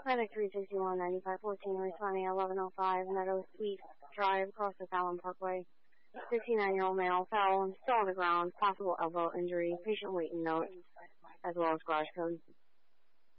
Medic 361 9514 responding at 1105 Meadow Suite Drive across the Fallon Parkway. 59-year-old male fell, still on the ground, possible elbow injury, patient waiting note, as well as garage code.